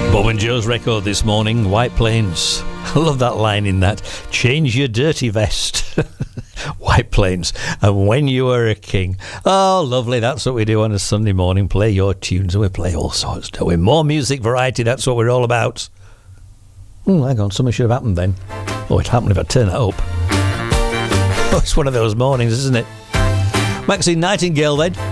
Bob and Joe's record this morning, White Plains. I love that line in that. Change your dirty vest. White Plains. And when you were a king. Oh, lovely. That's what we do on a Sunday morning. Play your tunes and we play all sorts, don't we? More music variety. That's what we're all about. Hang on. Something should have happened then. Oh, it happened if I turn that up. Oh, it's one of those mornings, isn't it? Maxine Nightingale then.